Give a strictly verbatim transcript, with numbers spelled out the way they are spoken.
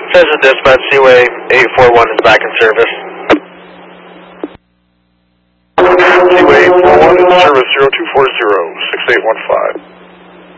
Cessna Dispatch, Seaway eight four one is back in service. Seaway eight four one in service zero two four zero, six eight one five.